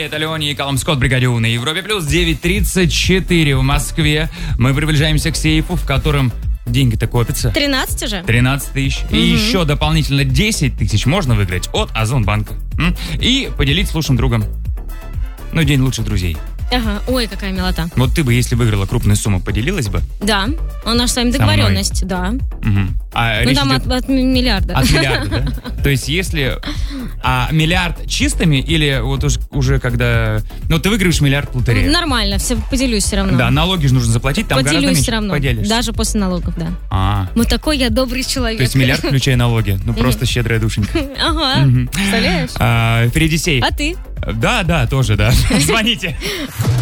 Это Леони и Калум Скотт, Бригадиу на Европе Плюс. 9:34 в Москве. Мы приближаемся к сейфу, в котором деньги-то копятся. 13 уже? 13 тысяч. И еще дополнительно 10 тысяч можно выиграть от Озонбанка. И поделить с лучшим другом. Ну, день лучших друзей. Ага, ой, какая милота. Вот ты бы, если выиграла крупную сумму, поделилась бы? Да, у нас с вами договоренность, да. А Ну, там от миллиарда. От миллиарда, да? То есть, если... А миллиард чистыми или вот уже когда... Ну, ты выиграешь миллиард в лотерее? Нормально, все поделюсь все равно. Да, налоги же нужно заплатить, там гораздо меньше все равно, поделишься. даже после налогов, да. Ну, такой я добрый человек. То есть миллиард, включая налоги. Ну, просто щедрая душенька. Ага, представляешь? Впереди сейф. А ты? Да, тоже, да. Звоните.